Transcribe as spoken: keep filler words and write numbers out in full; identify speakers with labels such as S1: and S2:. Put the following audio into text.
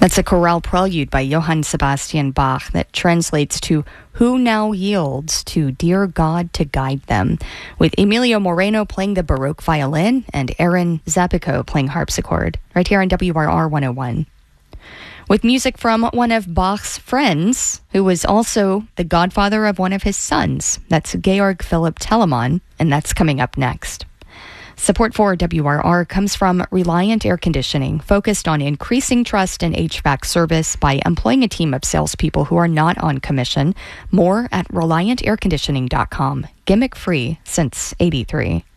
S1: That's a chorale prelude by Johann Sebastian Bach that translates to "Who Now Yields to Dear God to Guide Them," with Emilio Moreno playing the Baroque violin and Aaron Zapico playing harpsichord, right here on W R R one oh one. With music from one of Bach's friends, who was also the godfather of one of his sons. That's Georg Philipp Telemann, and that's coming up next. Support for W R R comes from Reliant Air Conditioning, focused on increasing trust in H V A C service by employing a team of salespeople who are not on commission. More at reliant air conditioning dot com. Gimmick free since eighty-three.